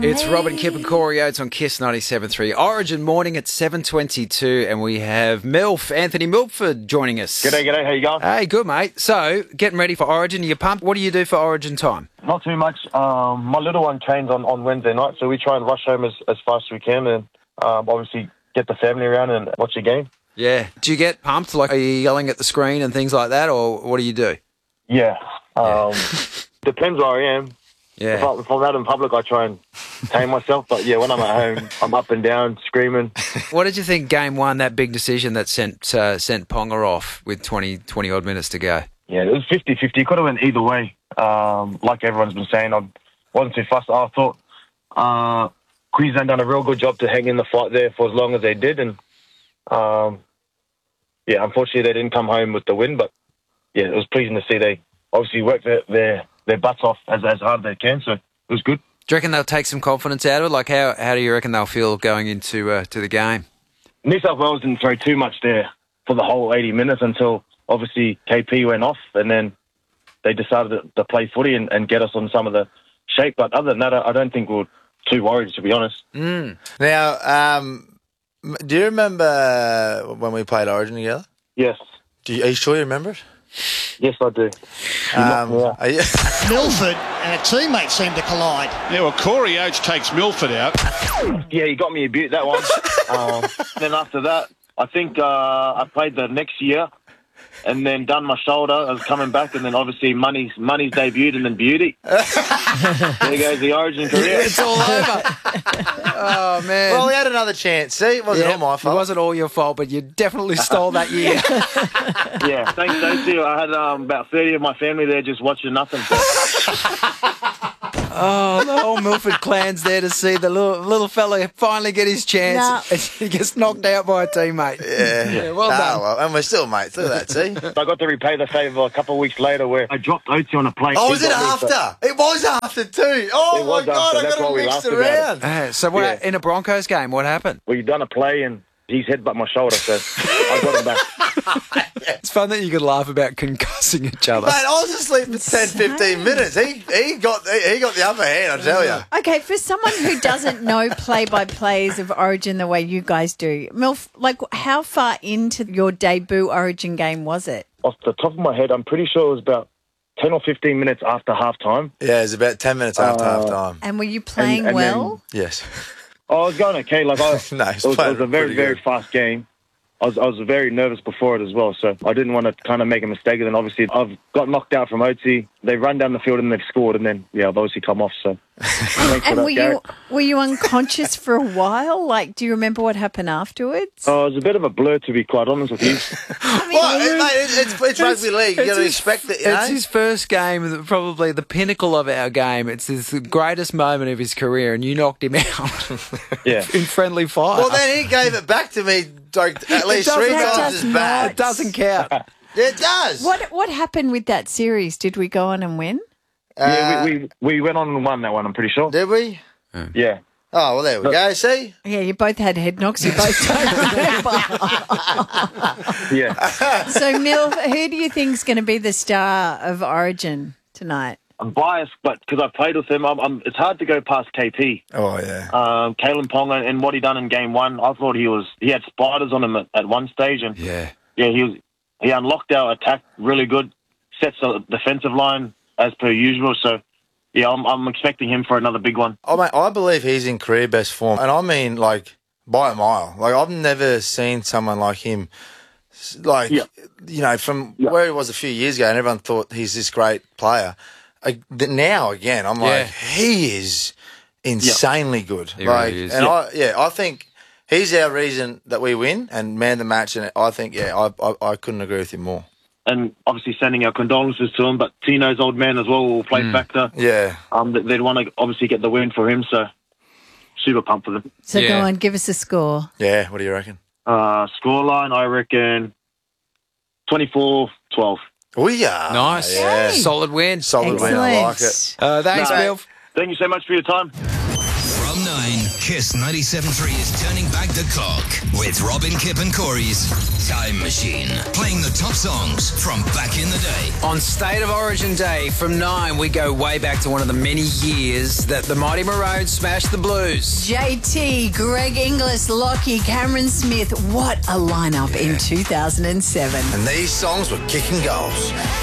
It's Robin, Kip and Corey Oates on Kiss 97.3. Origin morning at 7:22 and we have Anthony Milford joining us. G'day, how you going? Hey, good mate. So, getting ready for Origin, are you pumped? What do you do for Origin time? Not too much. My little one trains on Wednesday night, so we try and rush home as fast as we can and obviously get the family around and watch the game. Yeah. Do you get pumped? Like, are you yelling at the screen and things like that, or what do you do? Yeah. Depends where I am. Yeah. If I'm out in public, I try and tame myself. But yeah, when I'm at home, I'm up and down, screaming. What did you think game one, that big decision that sent Ponga off with 20 odd minutes to go? Yeah, it was 50-50. It could have went either way. Like everyone's been saying, I wasn't too fussed. I thought Queensland done a real good job to hang in the fight there for as long as they did. And yeah, unfortunately, they didn't come home with the win. But yeah, it was pleasing to see they obviously worked their butts off as hard as they can, so it was good. Do you reckon they'll take some confidence out of it? Like, how do you reckon they'll feel going into to the game? New South Wales didn't throw too much there for the whole 80 minutes until, obviously, KP went off, and then they decided to play footy and get us on some of the shape. But other than that, I don't think we're too worried, to be honest. Mm. Now, do you remember when we played Origin together? Yes. Are you sure you remember it? Yes, I do. Milford and a teammate seem to collide. Yeah, well, Corey Oates takes Milford out. Yeah, he got me a bit, that one. Then after that, I think I played the next year and then done my shoulder. I was coming back, and then obviously Money's debuted, and then Beauty. There goes the Origin career. It's all over. Oh, man. Well, we had another chance. See, it wasn't all my fault. It wasn't all your fault, but you definitely stole that year. Yeah, thanks, Stacey. I had about 30 of my family there just watching nothing. Oh, the whole Milford clan's there to see the little fella finally get his chance. And he gets knocked out by a teammate. Yeah, well done. Well, and we're still mates. Look at that, see? I got to repay the favour a couple of weeks later where I dropped Oatsy on a plane. Oh, was it after? It was after too. Oh, my God, I got it mixed around. So in a Broncos game, what happened? Well, you done a play and he's headbutt my shoulder, so I got him back. It's fun that you could laugh about concussing each other. Mate, I was asleep for 10, 15 minutes. He got the upper hand, I tell you. Okay, for someone who doesn't know play-by-plays of Origin the way you guys do, Milf, like, how far into your debut Origin game was it? Off the top of my head, I'm pretty sure it was about 10 or 15 minutes after half-time. Yeah, it was about 10 minutes after half-time. And were you playing well? Then, yes. I was going okay. Like it was a very, very fast game. I was very nervous before it as well, so I didn't want to kind of make a mistake. And then obviously I've got knocked out from Oatsy. They run down the field and they've scored, and then I've obviously come off. So and were you unconscious for a while? Like, do you remember what happened afterwards? Oh, it was a bit of a blur, to be quite honest with you. It's rugby league. You got to expect it. It's his first game, probably the pinnacle of our game. It's the greatest moment of his career, and you knocked him out. In friendly fire. Well, then he gave it back to me like at least 3 times as bad. It doesn't count. It does. What happened with that series? Did we go on and win? We went on and won that one, I'm pretty sure. Did we? Yeah. Oh, well, there we go. See? Yeah, you both had head knocks. You both don't remember. Yeah. So, Mil, who do you think is going to be the star of Origin tonight? I'm biased, but because I've played with him, it's hard to go past KP. Oh, yeah. Kalyn Ponga and what he done in game one. I thought he had spiders on him at one stage, and he unlocked our attack really good, sets the defensive line as per usual. So, yeah, I'm expecting him for another big one. Oh, mate, I believe he's in career best form, and I mean, like, by a mile. Like, I've never seen someone like him. Like, from where he was a few years ago, and everyone thought he's this great player. Now, again, I'm like, he is insanely good. He really is. And I think he's our reason that we win and man the match, and I think, I couldn't agree with him more. And obviously sending our condolences to him, but Tino's old man as well will play factor. Yeah. They'd want to obviously get the win for him, so super pumped for them. So go on, give us a score. Yeah, what do you reckon? Scoreline, I reckon 24-12. Oh, yeah. Nice. Yeah. Solid win. Solid win. I like it. Thanks, Bill. Thank you so much for your time. From 9, Kiss 97.3 is turning back the clock with Robin, Kip and Corey's Time Machine. Playing the top songs from back in the day. On State of Origin Day from 9, we go way back to one of the many years that the Mighty Maroons smashed the Blues. JT, Greg Inglis, Lockie, Cameron Smith. What a lineup in 2007. And these songs were kicking goals.